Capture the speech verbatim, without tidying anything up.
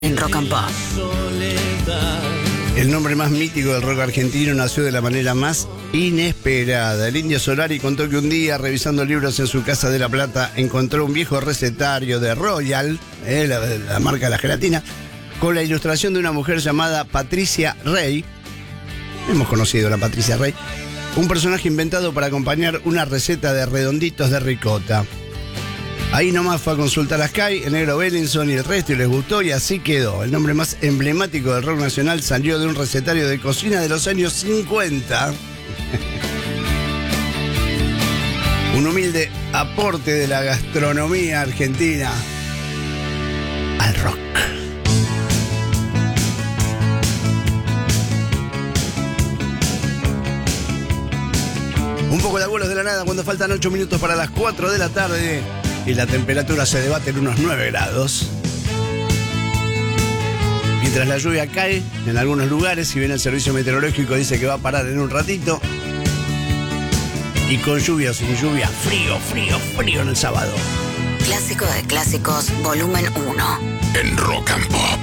en Rock and Pop. El nombre más mítico del rock argentino nació de la manera más inesperada. El Indio Solari contó que un día, revisando libros en su casa de La Plata, encontró un viejo recetario de Royal, eh, la, la marca de la gelatina, con la ilustración de una mujer llamada Patricia Rey. Hemos conocido a la Patricia Rey. Un personaje inventado para acompañar una receta de redonditos de ricota. Ahí nomás fue a consultar a Sky, el Negro Bellinson y el resto y les gustó y así quedó. El nombre más emblemático del rock nacional salió de un recetario de cocina de los años cincuenta. Un humilde aporte de la gastronomía argentina al rock. Un poco de abuelos de la nada cuando faltan ocho minutos para las cuatro de la tarde. Y la temperatura se debate en unos nueve grados. Mientras la lluvia cae en algunos lugares, si bien el servicio meteorológico dice que va a parar en un ratito. Y con lluvia o sin lluvia, frío, frío, frío en el sábado. Clásico de clásicos, volumen uno. En Rock and Pop.